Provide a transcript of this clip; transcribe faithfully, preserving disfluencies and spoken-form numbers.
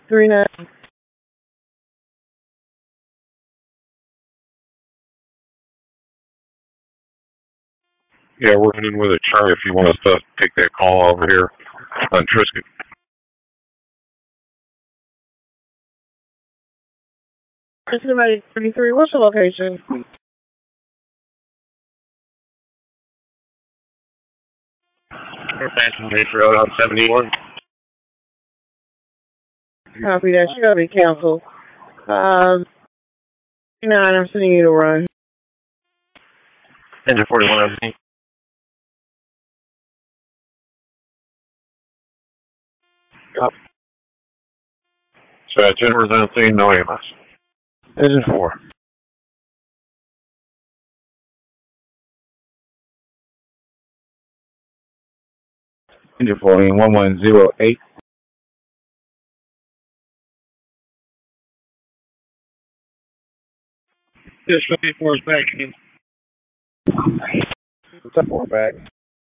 three nine. Yeah, we're in with a Charlie if you want us to take that call over here on Triscuit. Cincinnati thirty-three, what's the location? We're passing Race Road on seventy-one. Copy that. She gotta be canceled. Um, nine, I'm sending you to run. Engine forty-one, I'm seeing. Yep. So that's Jennifer's on scene, no A M S. Engine four. Engine four, one one zero eight. Just fifty-four is back in. What's up, four back?